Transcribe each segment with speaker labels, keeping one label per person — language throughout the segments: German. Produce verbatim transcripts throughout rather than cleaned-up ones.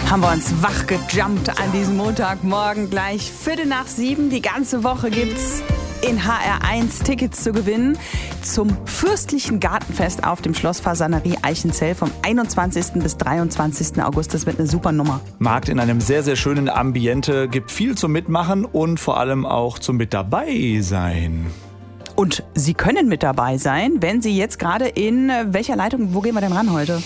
Speaker 1: Haben wir uns wach gejumpt an diesem Montagmorgen. Gleich Viertel nach sieben. Die ganze Woche gibt's in H R eins Tickets zu gewinnen zum fürstlichen Gartenfest auf dem Schloss Fasanerie Eichenzell vom einundzwanzigsten bis dreiundzwanzigsten August. Das wird eine super Nummer.
Speaker 2: Markt in einem sehr, sehr schönen Ambiente. Gibt viel zum Mitmachen und vor allem auch zum Mit dabei sein.
Speaker 1: Und Sie können mit dabei sein, wenn Sie jetzt gerade in welcher Leitung, wo gehen wir denn ran heute?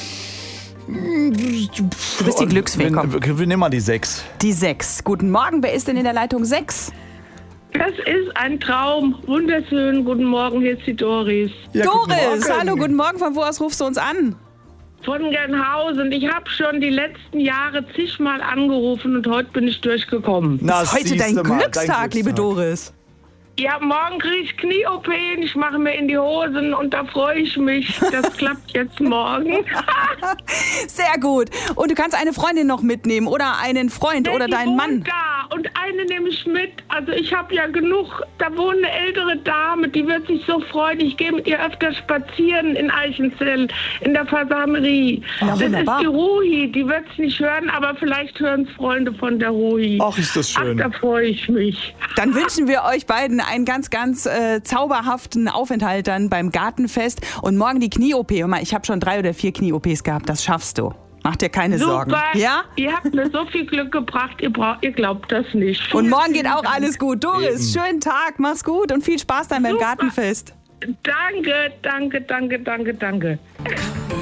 Speaker 1: Du bist die Glücksfee, komm.
Speaker 2: Wir, wir nehmen mal die sechs.
Speaker 1: Die sechs. Guten Morgen, wer ist denn in der Leitung sechs?
Speaker 3: Das ist ein Traum. Wunderschön. Guten Morgen, hier ist die Doris.
Speaker 2: Ja,
Speaker 1: Doris, guten hallo, guten Morgen. Von wo aus rufst du uns an?
Speaker 3: Von Gernhausen. Ich habe schon die letzten Jahre zigmal angerufen und heute bin ich durchgekommen.
Speaker 2: Na,
Speaker 1: ist heute dein
Speaker 2: mal, dein
Speaker 1: Glückstag,
Speaker 2: Glückstag,
Speaker 1: liebe Doris.
Speaker 3: Ja, morgen kriege ich Knie-O P, ich mache mir in die Hosen und da freue ich mich. Das klappt jetzt morgen.
Speaker 1: Sehr gut. Und du kannst eine Freundin noch mitnehmen oder einen Freund
Speaker 3: Nee,
Speaker 1: oder
Speaker 3: die
Speaker 1: deinen
Speaker 3: wohnt
Speaker 1: Mann.
Speaker 3: Da. Und eine nehme ich mit. Also ich habe ja genug. Da wohnt eine ältere Dame, die wird sich so freuen. Ich gehe mit ihr öfter spazieren in Eichenzell, in der Fasanerie.
Speaker 1: Ja,
Speaker 3: das
Speaker 1: wunderbar.
Speaker 3: ist die Ruhi. Die wird es nicht hören, aber vielleicht hören es Freunde von der Ruhi.
Speaker 2: Ach, ist das schön.
Speaker 3: Ach, da freue ich mich.
Speaker 1: Dann wünschen wir euch beiden einen ganz, ganz äh, zauberhaften Aufenthalt dann beim Gartenfest. Und morgen die Knie-O P. Hör mal, ich habe schon drei oder vier Knie-O Ps gehabt. Das schaffst du. Mach dir keine
Speaker 3: Super.
Speaker 1: Sorgen. Ja?
Speaker 3: Ihr habt mir so viel Glück gebracht, ihr, braucht, ihr glaubt das nicht.
Speaker 1: Und morgen geht auch alles gut. Doris,
Speaker 2: Eben.
Speaker 1: schönen Tag, mach's gut und viel Spaß dann beim
Speaker 3: Super.
Speaker 1: Gartenfest.
Speaker 3: Danke, danke, danke, danke, danke.